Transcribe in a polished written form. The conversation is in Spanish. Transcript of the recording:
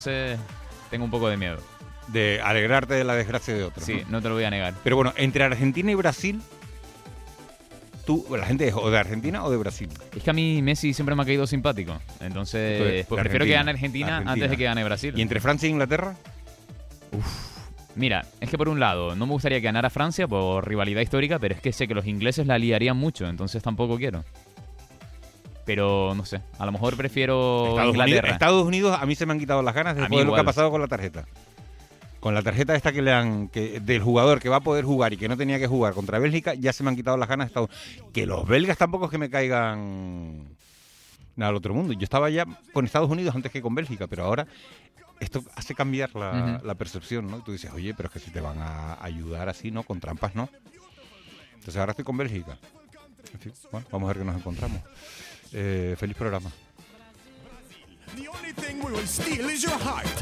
Entonces tengo un poco de miedo. De alegrarte de la desgracia de otros. Sí, no te lo voy a negar. Pero bueno, entre Argentina y Brasil, ¿la gente es o de Argentina o de Brasil? Es que a mí Messi siempre me ha caído simpático. Entonces pues prefiero que gane Argentina antes de que gane Brasil. ¿Y entre Francia e Inglaterra? Mira, es que por un lado, no me gustaría que ganara Francia por rivalidad histórica, pero es que sé que los ingleses la liarían mucho, entonces tampoco quiero. Pero no sé, a lo mejor prefiero Inglaterra. Estados Unidos, a mí se me han quitado las ganas después de lo que ha pasado con la tarjeta. Con la tarjeta esta que le han del jugador que va a poder jugar y que no tenía que jugar contra Bélgica, ya se me han quitado las ganas. Que los belgas tampoco es que me caigan nada al otro mundo. Yo estaba ya con Estados Unidos antes que con Bélgica, pero ahora esto hace cambiar la percepción, ¿no? Y tú dices, oye, pero es que si te van a ayudar así, ¿no? Con trampas, ¿no? Entonces ahora estoy con Bélgica. En fin, bueno, vamos a ver qué nos encontramos. Feliz programa. The only thing we will steal is your heart.